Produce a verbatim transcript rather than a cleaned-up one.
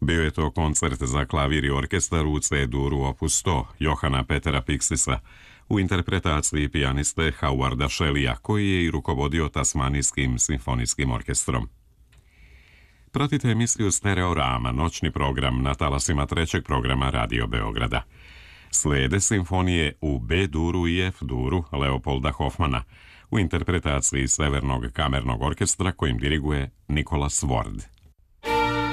Bio je to koncert za klavir i orkestar u C-duru opus sto Johana Petera Pixisa u interpretaciji pijaniste Howarda Shelleya, koji je i rukovodio Tasmanijskim simfonijskim orkestrom. Pratite emisiju Stereorama, noćni program na talasima trećeg programa Radio Beograda. Slijede simfonije u B-duru i F-duru Leopolda Hofmana u interpretaciji Severnog kamernog orkestra kojim diriguje Nicholas Ward.